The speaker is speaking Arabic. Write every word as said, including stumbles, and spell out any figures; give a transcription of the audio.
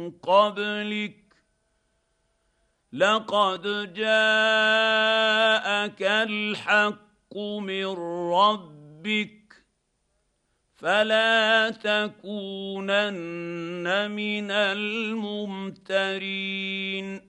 قبلك لقد جاءك الحق من ربك فلا تكونن من الممترين